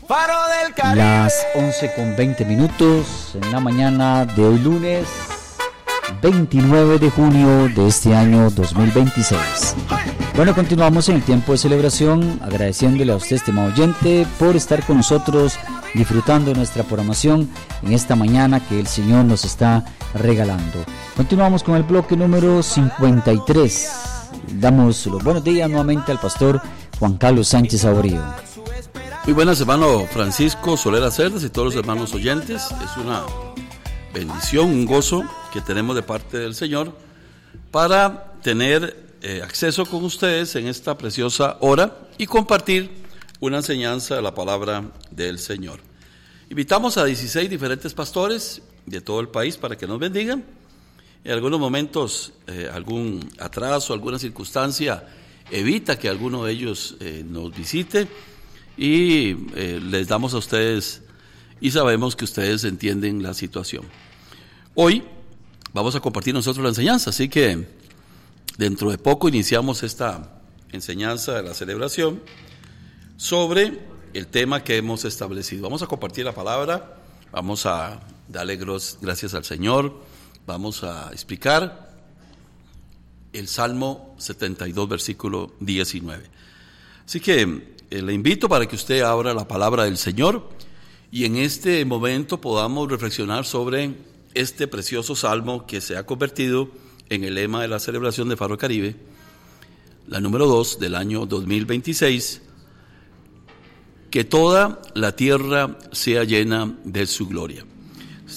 Las 11:20 en la mañana de hoy lunes 29 de junio de este año 2026. Bueno, continuamos en el tiempo de celebración, agradeciéndole a usted, estimado oyente, por estar con nosotros, disfrutando de nuestra programación en esta mañana que el Señor nos está regalando. Continuamos con el bloque número 53. Damos los buenos días nuevamente al pastor Juan Carlos Sánchez Saborío. Muy buenas, hermano Francisco Solera Cerdas y todos los hermanos oyentes. Es una bendición, un gozo que tenemos de parte del Señor para tener acceso con ustedes en esta preciosa hora y compartir una enseñanza de la palabra del Señor. Invitamos a 16 diferentes pastores de todo el país para que nos bendigan. En algunos momentos algún atraso, alguna circunstancia evita que alguno de ellos nos visite y les damos a ustedes y sabemos que ustedes entienden la situación. Hoy vamos a compartir nosotros la enseñanza, así que dentro de poco iniciamos esta enseñanza de la celebración sobre el tema que hemos establecido. Vamos a compartir la palabra, vamos a darle gracias al Señor, vamos a explicar el Salmo 72, versículo 19. Así que le invito para que usted abra la palabra del Señor y en este momento podamos reflexionar sobre este precioso salmo que se ha convertido en el lema de la celebración de Faro Caribe, la número 2 del año 2026, que toda la tierra sea llena de su gloria.